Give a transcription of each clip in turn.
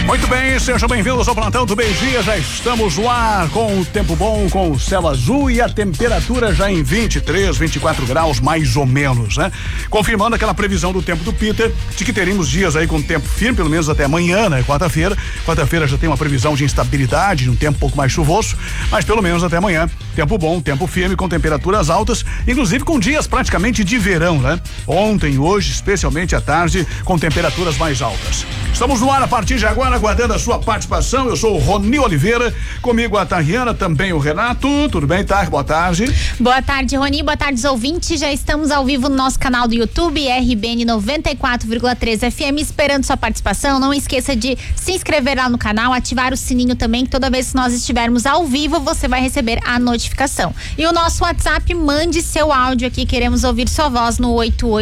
Muito bem, sejam bem-vindos ao Plantão do Meio-Dia. Já estamos no ar com o tempo bom, com o céu azul e a temperatura já em 23, 24 graus, mais ou menos, né? Confirmando aquela previsão do tempo do Peter, de que teríamos dias aí com tempo firme, pelo menos até amanhã, né? Quarta-feira. Quarta-feira já tem uma previsão de instabilidade, de um tempo um pouco mais chuvoso, mas pelo menos até amanhã, tempo bom, tempo firme, com temperaturas altas, inclusive com dias praticamente de verão, né? Ontem e hoje, especialmente à tarde, com temperaturas mais altas. Estamos no ar a partir de agora, aguardando a sua participação. Eu sou o Rony Oliveira, comigo a Tariana, também o Renato. Tudo bem, Tar? Boa tarde. Boa tarde, Rony. Boa tarde, ouvintes. Já estamos ao vivo no nosso canal do YouTube, RBN 94,3 FM, esperando sua participação. Não esqueça de se inscrever lá no canal, ativar o sininho também, que toda vez que nós estivermos ao vivo, você vai receber a notificação. E o nosso WhatsApp, mande seu áudio aqui, queremos ouvir sua voz no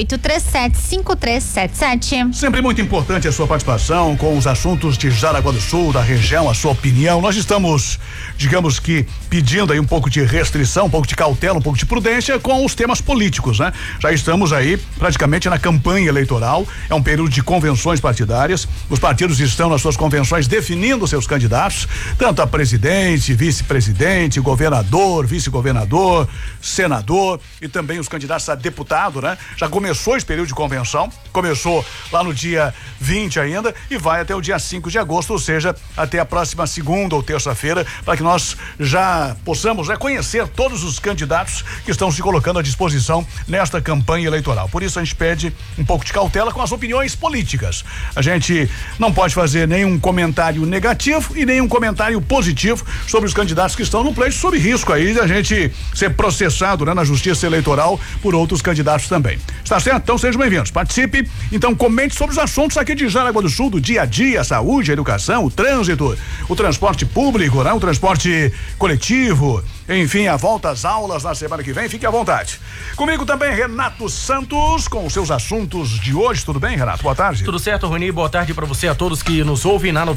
8837-5377. Sempre muito importante a sua participação com os assuntos de Jaraguá do Sul, da região, a sua opinião. Nós estamos, digamos que, pedindo aí um pouco de restrição, um pouco de cautela, um pouco de prudência com os temas políticos, né? Já estamos aí praticamente na campanha eleitoral, é um período de convenções partidárias, os partidos estão nas suas convenções definindo seus candidatos, tanto a presidente, vice-presidente, governador, vice-governador, senador e também os candidatos a deputado, né? Já começou esse período de convenção, começou lá no dia 20 ainda e vai até o dia 5 de agosto, ou seja, até a próxima segunda ou terça-feira, para que nós já possamos conhecer todos os candidatos que estão se colocando à disposição nesta campanha eleitoral. Por isso a gente pede um pouco de cautela com as opiniões políticas. A gente não pode fazer nenhum comentário negativo e nenhum comentário positivo sobre os candidatos que estão no pleito, sob risco aí de a gente ser processado, né, na justiça eleitoral por outros candidatos também. Está certo? Então sejam bem-vindos. Participe, então comente sobre os assuntos aqui de Jaraguá do Sul, do dia a dia, a saúde, a educação, o trânsito, o transporte público, né? O transporte coletivo, enfim, a volta às aulas na semana que vem. Fique à vontade. Comigo também Renato Santos com os seus assuntos de hoje. Tudo bem, Renato? Boa tarde. Tudo certo, Rony. Boa tarde para você, a todos que nos ouvem na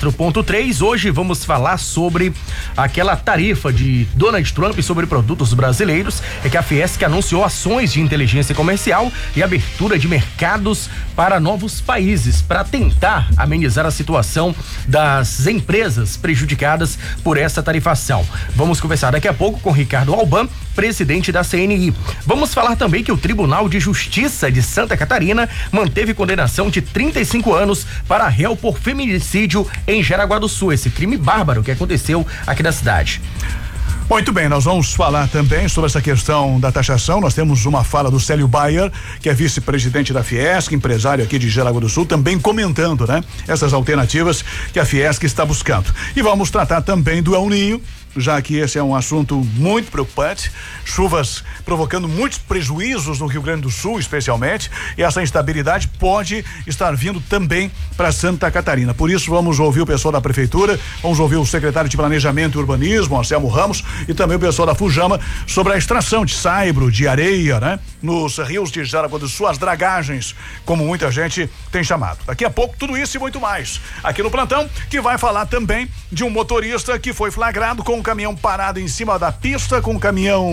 94.3. Hoje vamos falar sobre aquela tarifa de Donald Trump sobre produtos brasileiros. É que a Fiesc anunciou ações de inteligência comercial e abertura de mercados para novos países para tentar amenizar a situação das empresas prejudicadas por essa tarifação. Vamos conversar daqui a pouco com Ricardo Alban, presidente da CNI. Vamos falar também que o Tribunal de Justiça de Santa Catarina manteve condenação de 35 anos para réu por feminicídio em Jaraguá do Sul, esse crime bárbaro que aconteceu aqui na cidade. Muito bem, nós vamos falar também sobre essa questão da taxação. Nós temos uma fala do Célio Bayer, que é vice-presidente da Fiesc, empresário aqui de Jaraguá do Sul, também comentando, né, essas alternativas que a Fiesc está buscando. E vamos tratar também do El Niño, já que esse é um assunto muito preocupante, chuvas provocando muitos prejuízos no Rio Grande do Sul, especialmente, e essa instabilidade pode estar vindo também para Santa Catarina. Por isso vamos ouvir o pessoal da prefeitura, vamos ouvir o secretário de Planejamento e Urbanismo, Anselmo Ramos, e também o pessoal da Fujama sobre a extração de saibro, de areia, né, nos rios de Jaraguá do Sul, as dragagens, como muita gente tem chamado. Daqui a pouco tudo isso e muito mais aqui no Plantão, que vai falar também de um motorista que foi flagrado com um caminhão parado em cima da pista, com um caminhão